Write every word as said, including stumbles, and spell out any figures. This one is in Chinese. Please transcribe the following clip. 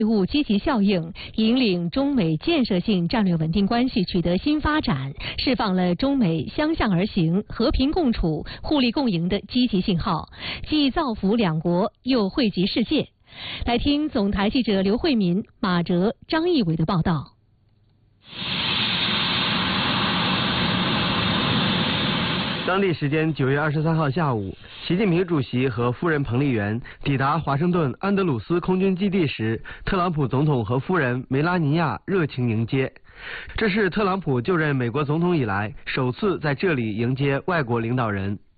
务积极效应，引领中美建设性战略稳定关系取得新发展，释放了中美相向而行、和平共处、互利共赢的积极信号，既造福两国，又惠及世界。来听总台记者刘慧民、马哲、张义伟的报道。 当地时间九月二十三号下午，习近平主席和夫人彭丽媛抵达华盛顿安德鲁斯空军基地时，特朗普总统和夫人梅拉尼亚热情迎接。这是特朗普就任美国总统以来首次在这里迎接外国领导人。